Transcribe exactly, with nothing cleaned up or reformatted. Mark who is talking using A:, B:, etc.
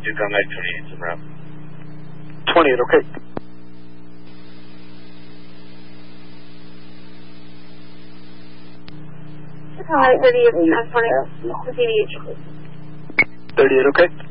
A: Yukon Mike twenty-eight, some route.
B: twenty-eight, okay.
C: Yukon Mike thirty-eight, I'm twenty, thirty-eight,
B: thirty-eight, okay.